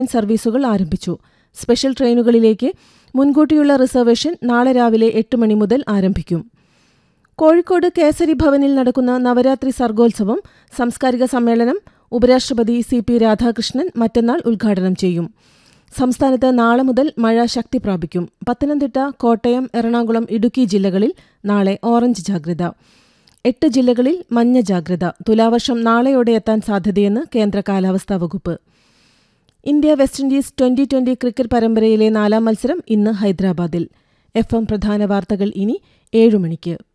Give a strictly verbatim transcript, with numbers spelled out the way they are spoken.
സർവീസുകൾ ആരംഭിച്ചു. Special ട്രെയിനുകളിലേക്ക് മുൻകൂട്ടിയുള്ള reservation നാളെ രാവിലെ എട്ട് മണി മുതൽ ആരംഭിക്കും. കോഴിക്കോട് കേസരി ഭവനിൽ നടക്കുന്ന നവരാത്രി സർഗോത്സവം സാംസ്കാരിക സമ്മേളനം ഉപരാഷ്ട്രപതി സി പി രാധാകൃഷ്ണൻ മറ്റന്നാൾ ഉദ്ഘാടനം ചെയ്യും. സംസ്ഥാനത്ത് നാളെ മുതൽ മഴ ശക്തി പ്രാപിക്കും. പത്തനംതിട്ട, കോട്ടയം, എറണാകുളം, ഇടുക്കി ജില്ലകളിൽ നാളെ ഓറഞ്ച് ജാഗ്രത. എട്ട് ജില്ലകളിൽ മഞ്ഞ ജാഗ്രത. തുലാവർഷം നാളെയോടെ എത്താൻ സാധ്യതയെന്ന് കേന്ദ്ര കാലാവസ്ഥാ വകുപ്പ്. India west Indies twenty twenty cricket പരമ്പരയിലെ നാലാം മത്സരം ഇന്ന് ഹൈദരാബാദിൽ. എഫ് എം പ്രധാന വാർത്തകൾ ഇനി ഏഴു മണിക്ക്.